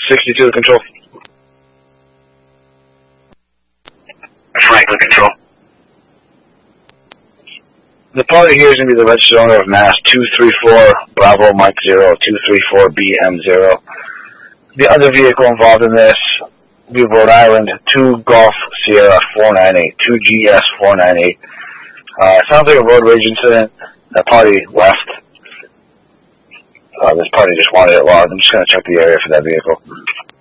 62 control. Franklin control. The party here is going to be the registered owner of Mass 234 Bravo Mike 0 234 BM0. The other vehicle involved in this, we have Rhode Island 2 Golf Sierra 498, 2GS 498. Sounds like a road rage incident. The party left. This party just wanted it logged. I'm just going to check the area for that vehicle.